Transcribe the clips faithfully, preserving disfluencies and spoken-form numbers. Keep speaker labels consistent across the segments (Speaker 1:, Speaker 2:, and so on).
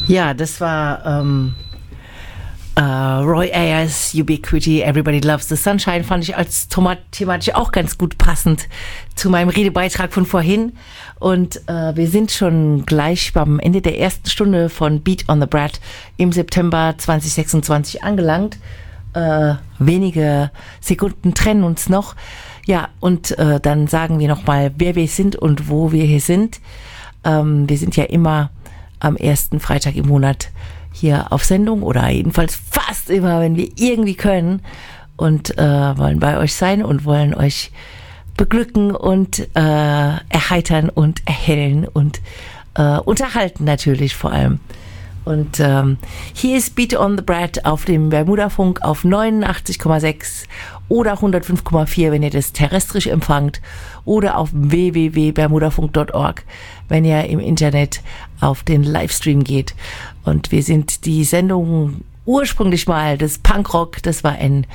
Speaker 1: Ja, das war ähm, äh, Roy Ayers, Ubiquity, Everybody Loves the Sunshine, fand ich als thematisch auch ganz gut passend zu meinem Redebeitrag von vorhin. Und äh, wir sind schon gleich beim Ende der ersten Stunde von Beat on the Brat im September zwanzig sechsundzwanzig angelangt. Äh, wenige Sekunden trennen uns noch. Ja, und äh, dann sagen wir nochmal, wer wir sind und wo wir hier sind. Ähm, wir sind ja immer am ersten Freitag im Monat hier auf Sendung oder jedenfalls fast immer, wenn wir irgendwie können, und äh, wollen bei euch sein und wollen euch beglücken und äh, erheitern und erhellen und äh, unterhalten natürlich vor allem. Und ähm, hier ist Beat on the Brat auf dem Bermuda-Funk auf neunundachtzig Komma sechs oder hundertfünf Komma vier, wenn ihr das terrestrisch empfangt, oder auf w w w punkt bermudafunk punkt org, wenn ihr im Internet auf den Livestream geht. Und wir sind die Sendung ursprünglich mal des Punkrock, das war ein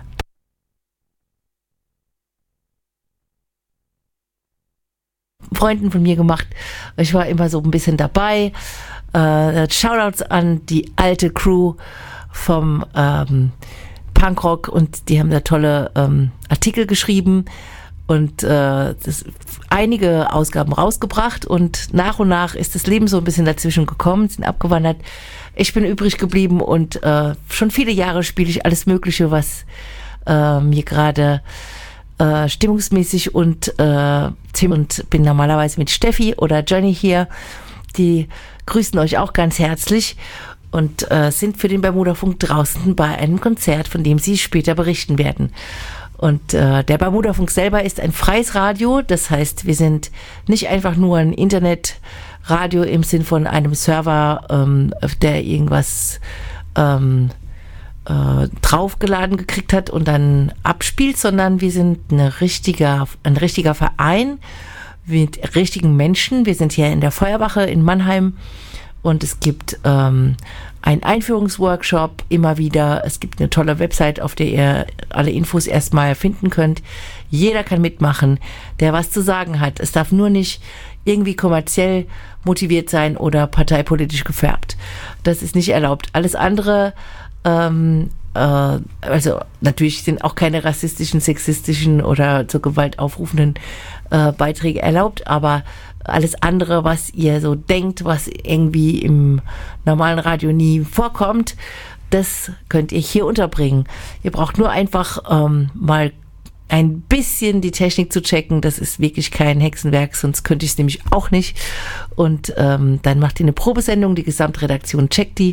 Speaker 1: Freunden von mir gemacht. Ich war immer so ein bisschen dabei. Uh, Shoutouts an die alte Crew vom ähm, Punkrock, und die haben da tolle ähm, Artikel geschrieben und äh, das, einige Ausgaben rausgebracht, und nach und nach ist das Leben so ein bisschen dazwischen gekommen, sind abgewandert. Ich bin übrig geblieben und äh, schon viele Jahre spiele ich alles Mögliche, was äh, mir gerade äh, stimmungsmäßig und äh, und bin normalerweise mit Steffi oder Johnny hier. Die grüßen euch auch ganz herzlich und äh, sind für den Bermuda-Funk draußen bei einem Konzert, von dem sie später berichten werden. Und äh, der Bermuda-Funk selber ist ein freies Radio, das heißt, wir sind nicht einfach nur ein Internetradio im Sinn von einem Server, ähm, der irgendwas ähm, äh, draufgeladen gekriegt hat und dann abspielt, sondern wir sind eine richtiger, ein richtiger Verein mit richtigen Menschen. Wir sind hier in der Feuerwache in Mannheim und es gibt ähm, einen Einführungsworkshop immer wieder. Es gibt eine tolle Website, auf der ihr alle Infos erstmal finden könnt. Jeder kann mitmachen, der was zu sagen hat. Es darf nur nicht irgendwie kommerziell motiviert sein oder parteipolitisch gefärbt. Das ist nicht erlaubt. Alles andere, ähm, äh, also natürlich sind auch keine rassistischen, sexistischen oder zur Gewalt aufrufenden äh, Beiträge erlaubt, aber alles andere, was ihr so denkt, was irgendwie im normalen Radio nie vorkommt, das könnt ihr hier unterbringen. Ihr braucht nur einfach ähm, mal ein bisschen die Technik zu checken. Das ist wirklich kein Hexenwerk, sonst könnte ich es nämlich auch nicht. Und ähm, dann macht ihr eine Probesendung, die Gesamtredaktion checkt die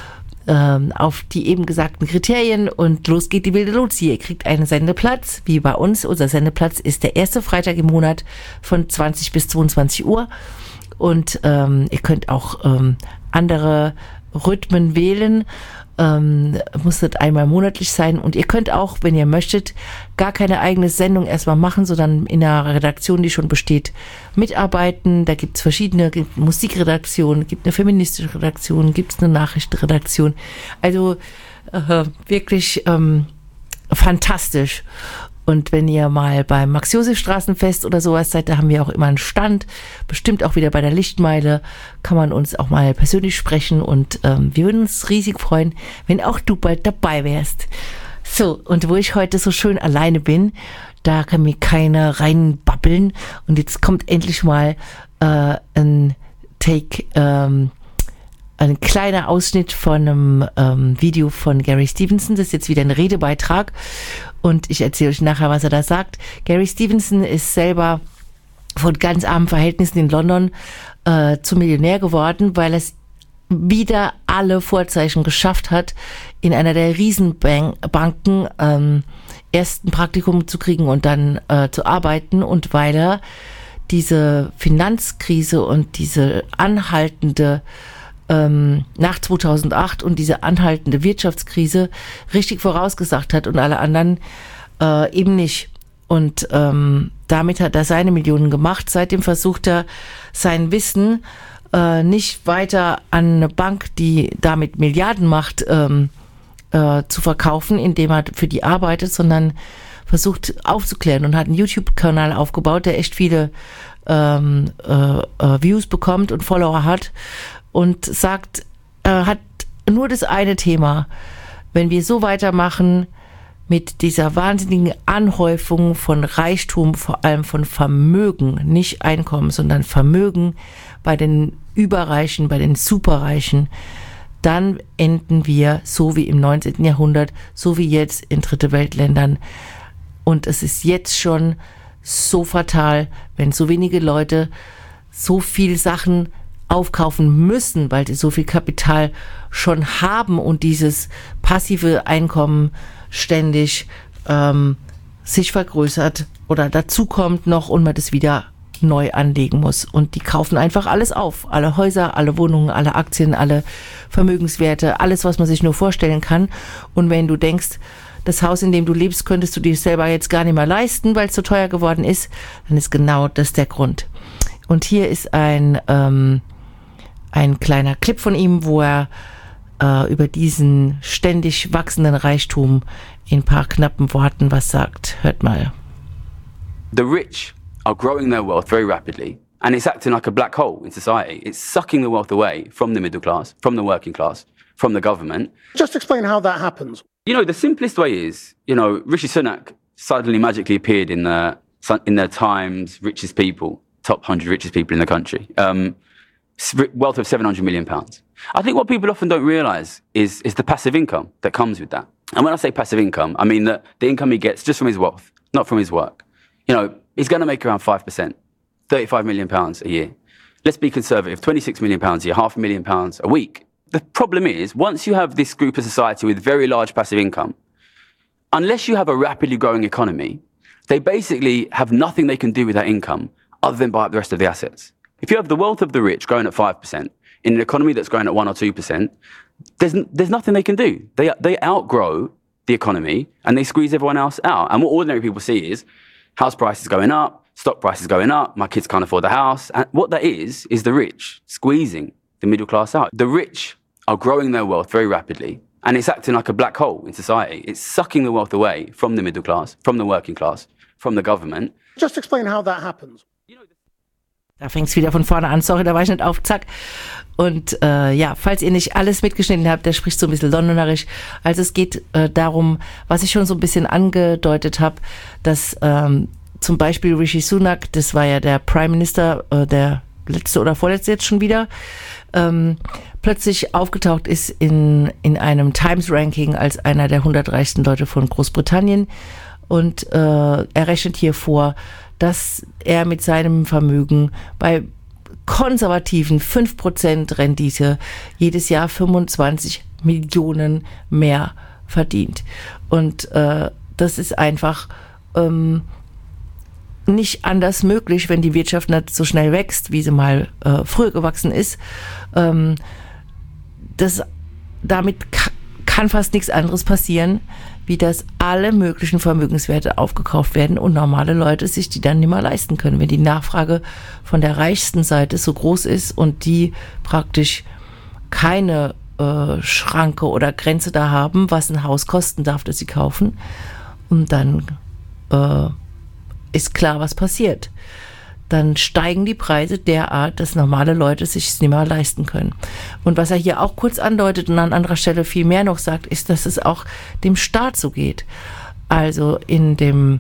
Speaker 1: ähm, auf die eben gesagten Kriterien und los geht die wilde Luzi. Ihr kriegt einen Sendeplatz, wie bei uns. Unser Sendeplatz ist der erste Freitag im Monat von zwanzig bis zweiundzwanzig Uhr. Und ähm, ihr könnt auch ähm, andere Rhythmen wählen. Ähm, muss das einmal monatlich sein, und ihr könnt auch, wenn ihr möchtet, gar keine eigene Sendung erstmal machen, sondern in einer Redaktion, die schon besteht, mitarbeiten. Da gibt es verschiedene, gibt eine Musikredaktion, gibt eine feministische Redaktion, gibt es eine Nachrichtenredaktion. Also äh, wirklich ähm, fantastisch. Und wenn ihr mal beim Max-Josef-Straßenfest oder sowas seid, da haben wir auch immer einen Stand. Bestimmt auch wieder bei der Lichtmeile kann man uns auch mal persönlich sprechen. Und ähm, wir würden uns riesig freuen, wenn auch du bald dabei wärst. So, und wo ich heute so schön alleine bin, da kann mir keiner reinbabbeln. Und jetzt kommt endlich mal äh, ein Take, ähm, ein kleiner Ausschnitt von einem ähm, Video von Gary Stevenson. Das ist jetzt wieder ein Redebeitrag. Und ich erzähle euch nachher, was er da sagt. Gary Stevenson ist selber von ganz armen Verhältnissen in London äh, zum Millionär geworden, weil es wieder alle Vorzeichen geschafft hat, in einer der Riesenbanken ähm, erst ein Praktikum zu kriegen und dann äh, zu arbeiten, und weil er diese Finanzkrise und diese anhaltende ähm, nach zweitausendacht und diese anhaltende Wirtschaftskrise richtig vorausgesagt hat und alle anderen äh, eben nicht. Und ähm, damit hat er seine Millionen gemacht. Seitdem versucht er, sein Wissen äh, nicht weiter an eine Bank, die damit Milliarden macht, ähm, äh, zu verkaufen, indem er für die arbeitet, sondern versucht aufzuklären und hat einen YouTube-Kanal aufgebaut, der echt viele ähm, äh, äh, Views bekommt und Follower hat, und sagt hat nur das eine Thema. Wenn wir so weitermachen mit dieser wahnsinnigen Anhäufung von Reichtum, vor allem von Vermögen, nicht Einkommen, sondern Vermögen bei den Überreichen, bei den Superreichen, dann enden wir so wie im neunzehnten Jahrhundert, so wie jetzt in Dritte Weltländern. Und es ist jetzt schon so fatal, wenn so wenige Leute so viel Sachen aufkaufen müssen, weil sie so viel Kapital schon haben und dieses passive Einkommen ständig ähm, sich vergrößert oder dazu kommt noch und man das wieder neu anlegen muss. Und die kaufen einfach alles auf. Alle Häuser, alle Wohnungen, alle Aktien, alle Vermögenswerte, alles, was man sich nur vorstellen kann. Und wenn du denkst, das Haus, in dem du lebst, könntest du dir selber jetzt gar nicht mehr leisten, weil es so teuer geworden ist, dann ist genau das der Grund. Und hier ist ein, ähm, ein kleiner Clip von ihm, wo er äh, über diesen ständig wachsenden Reichtum in ein paar knappen Worten was sagt. Hört mal.
Speaker 2: The rich are growing their wealth very rapidly, and it's acting like a black hole in society. It's sucking the wealth away from the middle class, from the working class, from the government.
Speaker 3: Just explain how that happens.
Speaker 2: You know, the simplest way is, you know, Rishi Sunak suddenly magically appeared in the in the Times richest people, top one hundred richest people in the country. Um, wealth of seven hundred million pounds. I think what people often don't realise is is the passive income that comes with that. And when I say passive income, I mean that the income he gets just from his wealth, not from his work. You know, he's going to make around five percent, thirty-five million pounds a year. Let's be conservative, twenty-six million pounds a year, half a million pounds a week. The problem is, once you have this group of society with very large passive income, unless you have a rapidly growing economy, they basically have nothing they can do with that income other than buy up the rest of the assets. If you have the wealth of the rich growing at five percent in an economy that's growing at one or two percent, there's, there's nothing they can do. They, they outgrow the economy and they squeeze everyone else out. And what ordinary people see is house prices going up, stock prices going up, my kids can't afford the house. And what that is, is the rich squeezing the middle class out. The rich are growing their wealth very rapidly, and it's acting like a black hole in society. It's sucking the wealth away from the middle class, from the working class, from the government.
Speaker 3: Just explain how that happens.
Speaker 1: Da fängt es wieder von vorne an. Sorry, da war ich nicht auf, zack. Und äh, ja, falls ihr nicht alles mitgeschnitten habt, der spricht so ein bisschen londonerisch. Also es geht äh, darum, was ich schon so ein bisschen angedeutet habe, dass ähm, zum Beispiel Rishi Sunak, das war ja der Prime Minister, äh, der letzte oder vorletzte jetzt schon wieder, ähm, plötzlich aufgetaucht ist in, in einem Times-Ranking als einer der hundert reichsten Leute von Großbritannien. Und äh, er rechnet hier vor, dass er mit seinem Vermögen bei konservativen fünf Prozent Rendite jedes Jahr fünfundzwanzig Millionen mehr verdient. Und äh, das ist einfach ähm, nicht anders möglich, wenn die Wirtschaft nicht so schnell wächst, wie sie mal äh, früher gewachsen ist. Ähm, das, damit ka- kann fast nichts anderes passieren, wie dass alle möglichen Vermögenswerte aufgekauft werden und normale Leute sich die dann nicht mehr leisten können. Wenn die Nachfrage von der reichsten Seite so groß ist und die praktisch keine äh, Schranke oder Grenze da haben, was ein Haus kosten darf, das sie kaufen, und dann äh, ist klar, was passiert. Dann steigen die Preise derart, dass normale Leute sich es nicht mehr leisten können. Und was er hier auch kurz andeutet und an anderer Stelle viel mehr noch sagt, ist, dass es auch dem Staat so geht. Also in dem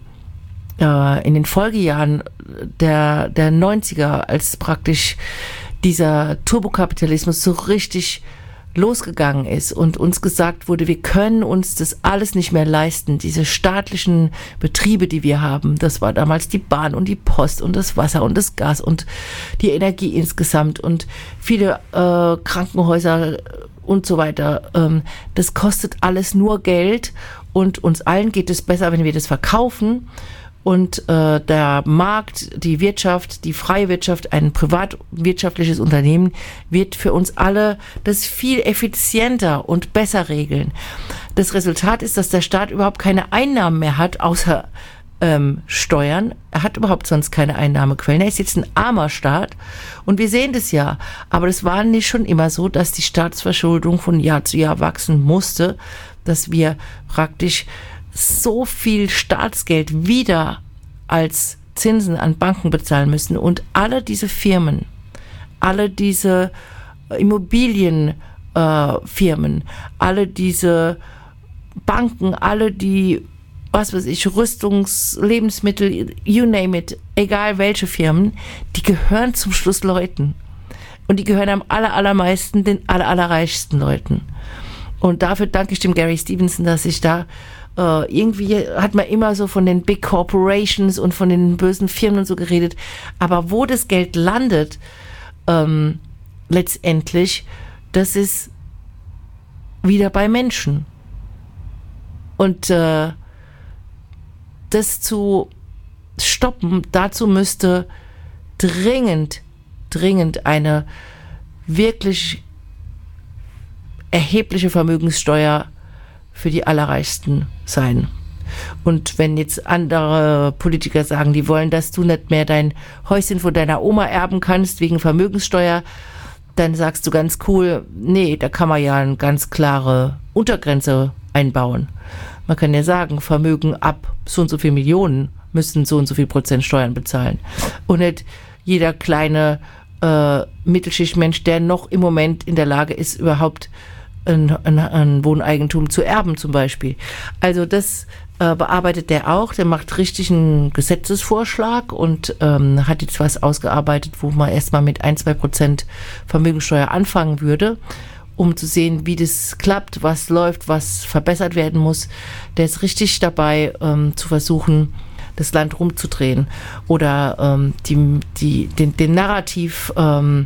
Speaker 1: äh, in den Folgejahren der, der neunziger, als praktisch dieser Turbokapitalismus so richtig losgegangen ist und uns gesagt wurde, wir können uns das alles nicht mehr leisten, diese staatlichen Betriebe, die wir haben. Das war damals die Bahn und die Post und das Wasser und das Gas und die Energie insgesamt und viele äh, Krankenhäuser und so weiter. Ähm, das kostet alles nur Geld und uns allen geht es besser, wenn wir das verkaufen. Und äh, der Markt, die Wirtschaft, die freie Wirtschaft, ein privatwirtschaftliches Unternehmen wird für uns alle das viel effizienter und besser regeln. Das Resultat ist, dass der Staat überhaupt keine Einnahmen mehr hat, außer ähm, Steuern. Er hat überhaupt sonst keine Einnahmequellen. Er ist jetzt ein armer Staat und wir sehen das ja. Aber das war nicht schon immer so, dass die Staatsverschuldung von Jahr zu Jahr wachsen musste, dass wir praktisch so viel Staatsgeld wieder als Zinsen an Banken bezahlen müssen und alle diese Firmen, alle diese Immobilienunternehmen äh, Firmen, alle diese Banken, alle die, was weiß ich, Rüstungs-, Lebensmittel, you name it, egal welche Firmen, die gehören zum Schluss Leuten. Und die gehören am aller, allermeisten den aller, allerreichsten Leuten. Und dafür danke ich dem Gary Stevenson, dass ich da äh, irgendwie, hat man immer so von den Big Corporations und von den bösen Firmen und so geredet. Aber wo das Geld landet, ähm, letztendlich, das ist wieder bei Menschen. Und äh, das zu stoppen, dazu müsste dringend, dringend eine wirklich erhebliche Vermögenssteuer für die Allerreichsten sein. Und wenn jetzt andere Politiker sagen, die wollen, dass du nicht mehr dein Häuschen von deiner Oma erben kannst wegen Vermögenssteuer, dann sagst du ganz cool, nee, da kann man ja eine ganz klare Untergrenze einbauen. Man kann ja sagen, Vermögen ab so und so viel Millionen müssen so und so viel Prozent Steuern bezahlen. Und nicht jeder kleine äh, Mittelschichtmensch, der noch im Moment in der Lage ist, überhaupt ein, ein, ein Wohneigentum zu erben zum Beispiel. Also das äh, bearbeitet der auch. Der macht richtig einen Gesetzesvorschlag und ähm, hat jetzt was ausgearbeitet, wo man erstmal mit ein, zwei Prozent Vermögenssteuer anfangen würde, um zu sehen, wie das klappt, was läuft, was verbessert werden muss. Der ist richtig dabei, ähm, zu versuchen, das Land rumzudrehen oder ähm, die, die, den, den Narrativ ähm,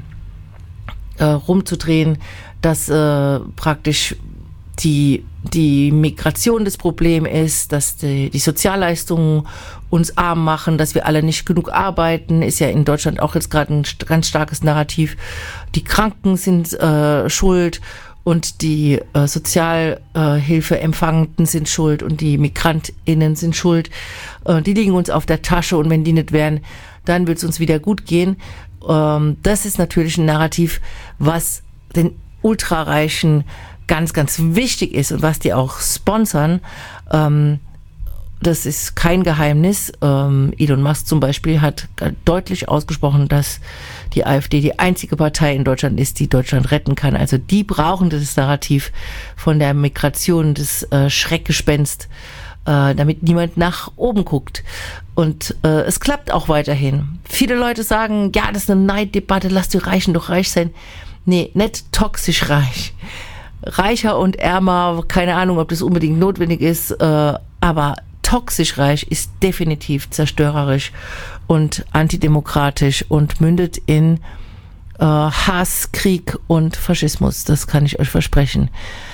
Speaker 1: äh, rumzudrehen, dass äh, praktisch die, die Migration das Problem ist, dass die, die Sozialleistungen uns arm machen, dass wir alle nicht genug arbeiten, ist ja in Deutschland auch jetzt gerade ein ganz starkes Narrativ. Die Kranken sind äh, schuld und die äh, Sozialhilfeempfangenden äh, sind schuld und die MigrantInnen sind schuld. Äh, die liegen uns auf der Tasche und wenn die nicht wären, dann wird es uns wieder gut gehen. Ähm, das ist natürlich ein Narrativ, was den Ultrareichen ganz, ganz wichtig ist und was die auch sponsern. Ähm, das ist kein Geheimnis. Ähm, Elon Musk zum Beispiel hat deutlich ausgesprochen, dass die AfD die einzige Partei in Deutschland ist, die Deutschland retten kann. Also die brauchen das Narrativ von der Migration, das äh, Schreckgespenst, äh, damit niemand nach oben guckt. Und äh, es klappt auch weiterhin. Viele Leute sagen, ja, das ist eine Neiddebatte, lass die Reichen doch reich sein. Nee, nicht toxisch reich. Reicher und ärmer, keine Ahnung, ob das unbedingt notwendig ist, äh, aber toxisch reich ist definitiv zerstörerisch und antidemokratisch und mündet in äh, Hass, Krieg und Faschismus. Das kann ich euch versprechen.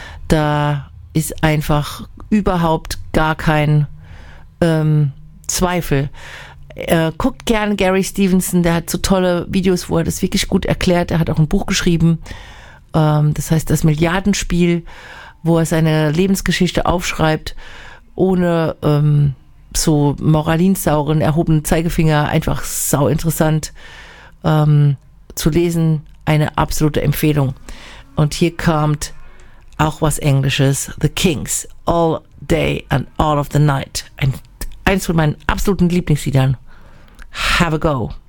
Speaker 1: Da ist einfach überhaupt gar kein ähm, Zweifel. Äh, guckt gern Gary Stevenson, der hat so tolle Videos, wo er das wirklich gut erklärt. Er hat auch ein Buch geschrieben, ähm, das heißt Das Milliardenspiel, wo er seine Lebensgeschichte aufschreibt, ohne ähm, so moralinsauren, erhobenen Zeigefinger, einfach sau interessant ähm, zu lesen. Eine absolute Empfehlung. Und hier kommt auch was Englisches, The Kings, All Day and All of the Night. Ein, eins von meinen absoluten Lieblingsliedern. Have a go.